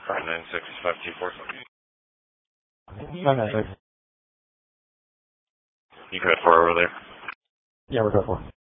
596524. Okay. You code 4 over there? Yeah, we're good for.